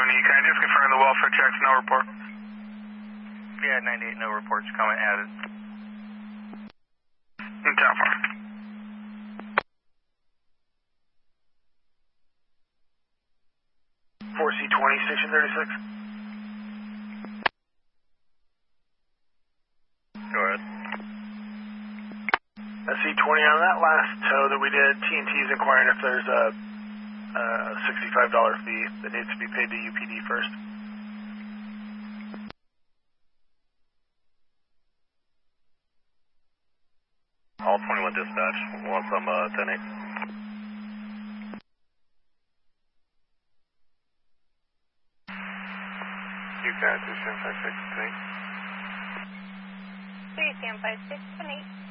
Tony, can I just confirm the welfare checks, no report? Yeah, 98, no reports, comment added. Top 4C20, station 36. Go ahead. SC20 on that last tow that we did, T&T's inquiring if there's a $65 fee that needs to be paid to UPD first. All 21 dispatch, once I'm 10-8. UCAT 2756, 3 Sam 56, 10-8.